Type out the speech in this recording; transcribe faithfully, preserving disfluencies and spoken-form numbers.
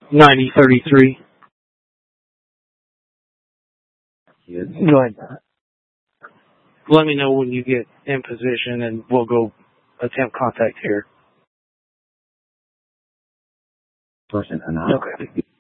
ninety thirty-three. Yes. Go ahead. Let me know when you get in position, and we'll go attempt contact here. Person and I. Okay.